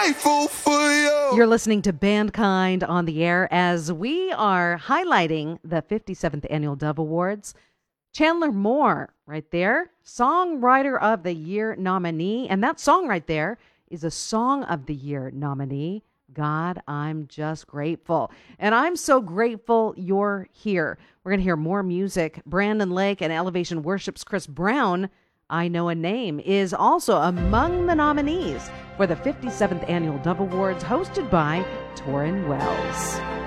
grateful for you. You're listening to Bandkind on the air as we are highlighting the 57th Annual Dove Awards. Chandler Moore, right there, Songwriter of the Year nominee. And that song right there is a Song of the Year nominee. God, I'm just grateful. And I'm so grateful you're here. We're going to hear more music. Brandon Lake and Elevation Worship's Chris Brown, I Know a Name, is also among the nominees for the 57th Annual Dove Awards hosted by Torrin Wells.